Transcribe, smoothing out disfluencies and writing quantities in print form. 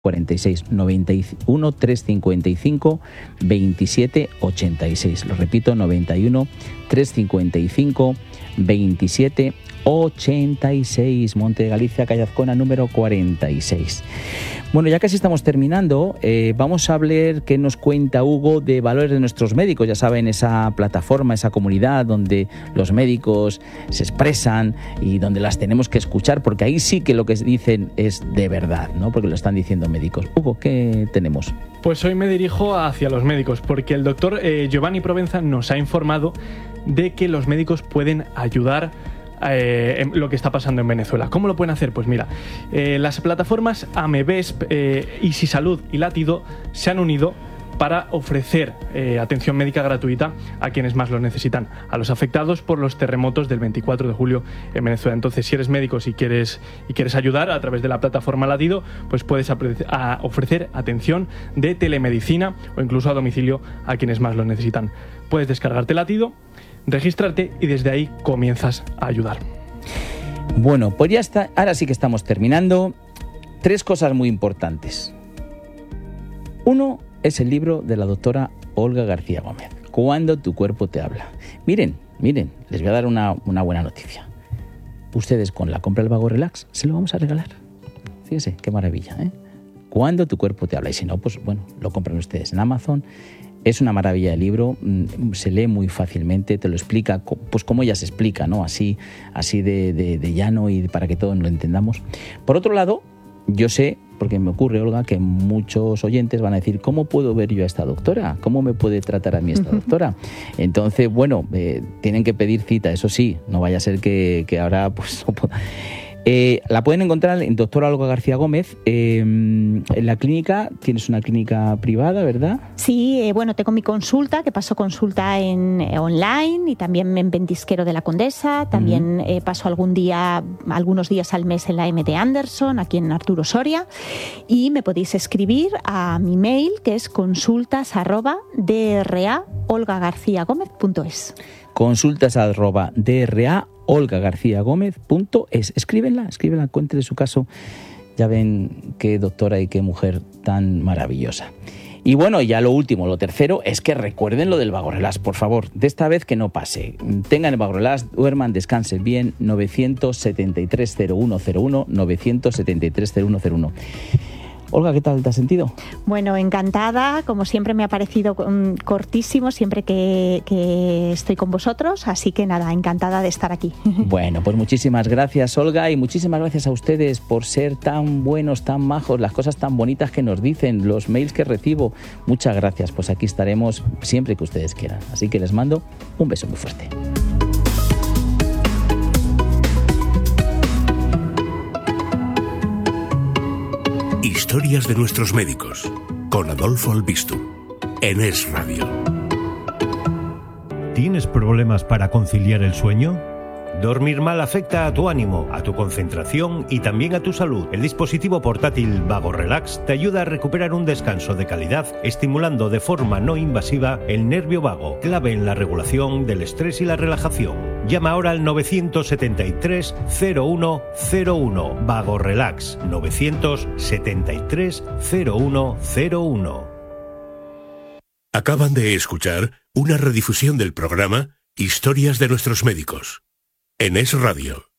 46 91 355 27 86. Lo repito, 91 355 27 86. Monte de Galicia, calle Azcona, número 46. Bueno, ya casi estamos terminando. Vamos a hablar qué nos cuenta Hugo de Valores de Nuestros Médicos. Ya saben, esa plataforma, esa comunidad donde los médicos se expresan y donde las tenemos que escuchar, porque ahí sí que lo que dicen es de verdad, ¿no? Porque lo están diciendo médicos. Hugo, ¿qué tenemos? Pues hoy me dirijo hacia los médicos, porque el doctor Giovanni Provenza nos ha informado de que los médicos pueden ayudar en lo que está pasando en Venezuela. ¿Cómo lo pueden hacer? Pues mira, las plataformas AMEVESP, Easy Salud y Latido se han unido para ofrecer atención médica gratuita a quienes más lo necesitan, a los afectados por los terremotos del 24 de julio en Venezuela. Entonces, si eres médico y quieres ayudar a través de la plataforma Latido, pues puedes ofrecer atención de telemedicina o incluso a domicilio a quienes más lo necesitan. Puedes descargarte Latido, regístrate y desde ahí comienzas a ayudar. Bueno, pues ya está. Ahora sí que estamos terminando. 3 cosas muy importantes. 1 es el libro de la doctora Olga García Gómez, Cuando tu cuerpo te habla. Miren, les voy a dar una buena noticia. Ustedes con la compra del Vago Relax se lo vamos a regalar. Fíjense, qué maravilla, ¿eh? Cuando tu cuerpo te habla. Y si no, pues bueno, lo compran ustedes en Amazon. Es una maravilla de libro, se lee muy fácilmente, te lo explica, pues como ella se explica, ¿no? Así de llano y para que todos lo entendamos. Por otro lado, yo sé, porque me ocurre, Olga, que muchos oyentes van a decir, ¿cómo puedo ver yo a esta doctora? ¿Cómo me puede tratar a mí esta doctora? Entonces, bueno, tienen que pedir cita, eso sí, no vaya a ser que ahora pues no pueda. La pueden encontrar en doctora Olga García Gómez. En la clínica, tienes una clínica privada, ¿verdad? Sí, bueno, tengo mi consulta, que paso consulta online y también en Ventisquero de la Condesa. También paso algunos días al mes en la MD Anderson, aquí en Arturo Soria. Y me podéis escribir a mi mail, que es consultas@draolgagarciagomez.es. consultas@draolgagarciagomez.es. Escríbenla, cuéntenle su caso. Ya ven qué doctora y qué mujer tan maravillosa. Y bueno, ya lo último, lo tercero, es que recuerden lo del Vago Relax, por favor. De esta vez que no pase. Tengan el Vago Relax, duerman, descansen bien. 973-0101, 973-0101. Olga, ¿qué tal te has sentido? Bueno, encantada, como siempre me ha parecido cortísimo siempre que estoy con vosotros, así que nada, encantada de estar aquí. Bueno, pues muchísimas gracias, Olga, y muchísimas gracias a ustedes por ser tan buenos, tan majos, las cosas tan bonitas que nos dicen, los mails que recibo. Muchas gracias, pues aquí estaremos siempre que ustedes quieran. Así que les mando un beso muy fuerte. Historias de nuestros médicos, con Adolfo Albistum, en Es Radio. ¿Tienes problemas para conciliar el sueño? Dormir mal afecta a tu ánimo, a tu concentración y también a tu salud. El dispositivo portátil Vago Relax te ayuda a recuperar un descanso de calidad, estimulando de forma no invasiva el nervio vago, clave en la regulación del estrés y la relajación. Llama ahora al 973-0101. Vago Relax, 973-0101. Acaban de escuchar una redifusión del programa Historias de nuestros médicos, en Es Radio.